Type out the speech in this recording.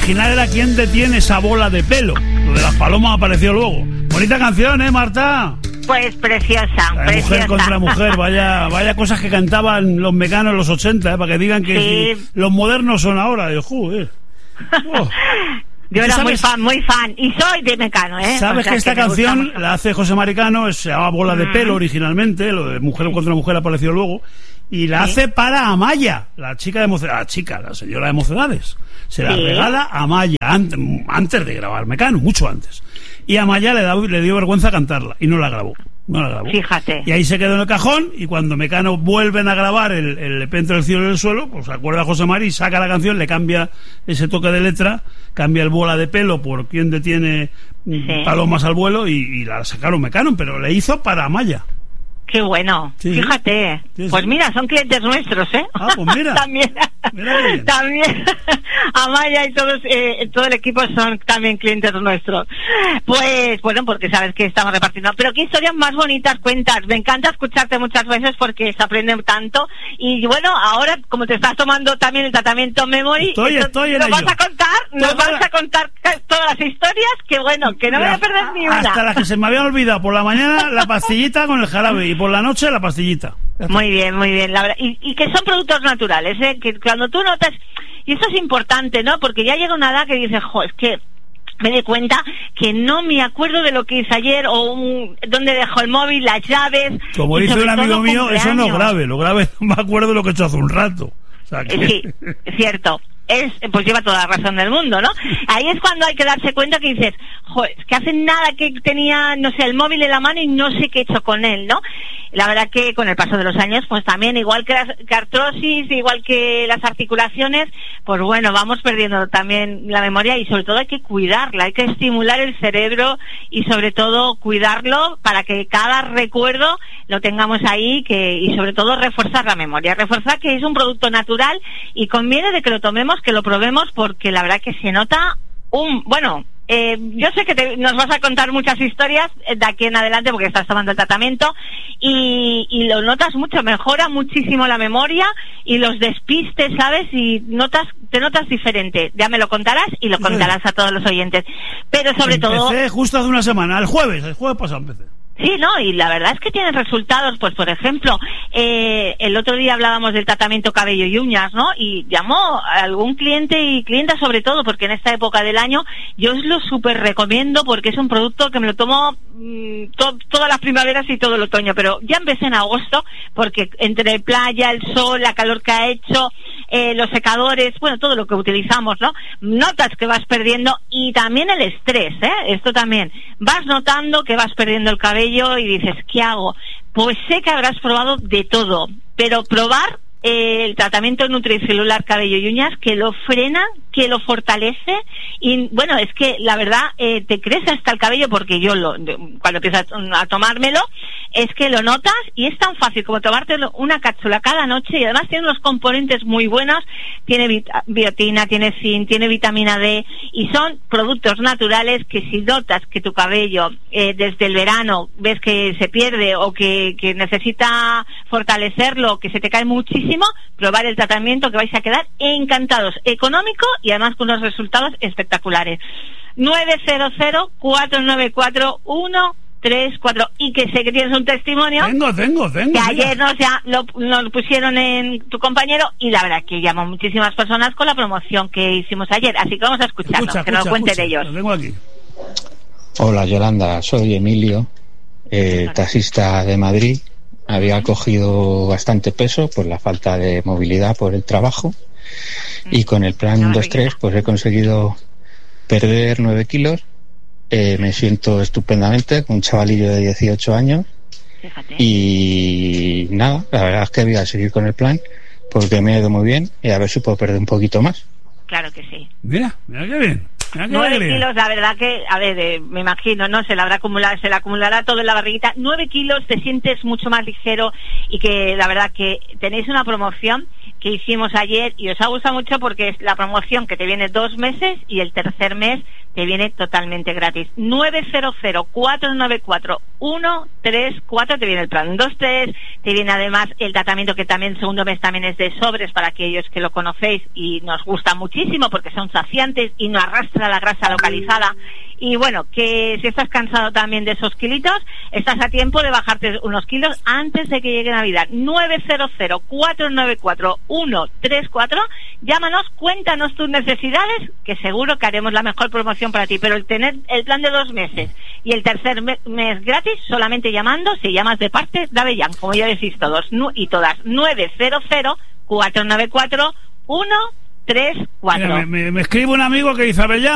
original era ¿Quién detiene esa bola de pelo? Lo de las palomas apareció luego. Bonita canción, Marta. Pues preciosa, preciosa. Mujer contra mujer, vaya cosas que cantaban los mecanos en los 80, para que digan que Sí. si los modernos son ahora. Joder. Oh. Yo era ¿Sabes? muy fan, y soy de Mecano, ¿eh? Sabes O sea, que esta me gusta canción mucho. la hace José Maricano, se llama Bola de Pelo originalmente, lo de Mujer contra Mujer apareció luego, y la hace para Amaya, la chica de Mocedades, la señora de Mocedades. Se la regala a Amaya antes de grabar Mecano, mucho antes. Y a Amaya le dio vergüenza cantarla, y no la grabó. Fíjate. Y ahí se quedó en el cajón, y cuando Mecano vuelven a grabar el Lepente del cielo y del suelo, pues se acuerda a José Mari, saca la canción, le cambia ese toque de letra, cambia el Bola de Pelo por Quién detiene palomas al vuelo, y la sacaron Mecano, pero le hizo para Amaya. Qué bueno, Sí. Fíjate. Sí. Pues mira, son clientes nuestros, ¿eh? Ah, pues mira. También. Mira qué bien. También. Amaya y todo el equipo son también clientes nuestros. Pues, bueno, porque sabes que estamos repartiendo. Pero qué historias más bonitas cuentas. Me encanta escucharte muchas veces porque se aprende tanto. Y bueno, ahora, como te estás tomando también el tratamiento Memory, Estoy en nos vas ello. nos vas a contar todas las historias, que bueno, que no me voy a perder ni una. Hasta las que se me habían olvidado. Por la mañana la pastillita con el jarabe, y por la noche la pastillita. Muy bien, la verdad. Y que son productos naturales, ¿eh? Que cuando tú notas, y eso es importante, ¿no? Porque ya llega una edad que dices, es que me di cuenta que no me acuerdo de lo que hice ayer, o dónde dejó el móvil, las llaves. Como dice un amigo mío, eso no es grave. Lo grave no me acuerdo de lo que he hecho hace un rato. O sea que... Sí, cierto. Pues lleva toda la razón del mundo, ¿no? Ahí es cuando hay que darse cuenta que dices, es que hace nada que tenía, no sé, el móvil en la mano y no sé qué he hecho con él, ¿no? La verdad que con el paso de los años, pues también, igual que la artrosis, igual que las articulaciones, pues bueno, vamos perdiendo también la memoria, y sobre todo hay que cuidarla, hay que estimular el cerebro y sobre todo cuidarlo para que cada recuerdo lo tengamos ahí, y sobre todo reforzar la memoria, reforzar que es un producto natural, y conviene de que lo tomemos, que lo probemos, porque la verdad que se nota yo sé que nos vas a contar muchas historias de aquí en adelante porque estás tomando el tratamiento, y lo notas mucho, mejora muchísimo la memoria y los despistes, ¿sabes? Y te notas diferente. Ya me lo contarás y lo contarás a todos los oyentes. Pero sobre todo... Empecé justo hace una semana, el jueves pasado empecé. Sí, ¿no? Y la verdad es que tienen resultados, pues por ejemplo, el otro día hablábamos del tratamiento cabello y uñas, ¿no? Y llamó a algún cliente y clienta sobre todo, porque en esta época del año yo os lo súper recomiendo, porque es un producto que me lo tomo todas las primaveras y todo el otoño, pero ya empecé en agosto, porque entre playa, el sol, la calor que ha hecho, los secadores, bueno, todo lo que utilizamos, ¿no? Notas que vas perdiendo, y también el estrés, esto también, vas notando que vas perdiendo el cabello y dices, ¿qué hago? Pues sé que habrás probado de todo, pero probar el tratamiento nutricelular cabello y uñas, que lo frena, que lo fortalece, y bueno, es que la verdad te crece hasta el cabello, porque yo cuando empiezas a tomármelo, es que lo notas, y es tan fácil como tomártelo una cápsula cada noche, y además tiene unos componentes muy buenos, tiene biotina, tiene zinc, tiene vitamina D, y son productos naturales que si notas que tu cabello desde el verano ves que se pierde, o que necesita fortalecerlo, que se te cae muchísimo, probar el tratamiento, que vais a quedar encantados, económico y además con unos resultados espectaculares. 900-494-134, y que sé que tienes un testimonio. Tengo. Que ayer nos pusieron en tu compañero, y la verdad que llamó muchísimas personas con la promoción que hicimos ayer, así que vamos a escucharlo, que nos lo cuenten ellos. Lo tengo aquí. Hola Yolanda, soy Emilio, taxista de Madrid. Había cogido bastante peso por la falta de movilidad por el trabajo, y con el plan 2-3 pues he conseguido perder 9 kilos. Me siento estupendamente, con un chavalillo de 18 años. Fíjate. Y nada, la verdad es que voy a seguir con el plan porque me ha ido muy bien, y a ver si puedo perder un poquito más. Claro que sí. Mira qué bien. 9 kilos, la verdad que, a ver, me imagino, ¿no? Se le acumulará todo en la barriguita. 9 kilos, te sientes mucho más ligero y que la verdad que tenéis una promoción que hicimos ayer y os ha gustado mucho porque es la promoción que te viene 2 meses y el tercer mes te viene totalmente gratis. 900-494-134 te viene el plan 2-3, te viene además el tratamiento que también el segundo mes también es de sobres para aquellos que lo conocéis y nos gusta muchísimo porque son saciantes y no arrastra la grasa localizada. Y bueno, que si estás cansado también de esos kilitos, estás a tiempo de bajarte unos kilos antes de que llegue Navidad. 900-494-134, llámanos, cuéntanos tus necesidades, que seguro que haremos la mejor promoción para ti. Pero el tener el plan de 2 meses y el tercer mes gratis, solamente llamando, si llamas de parte de Avellán, como ya decís todos y todas, 900-494-134. Mira, me escribe un amigo que dice: Avellán,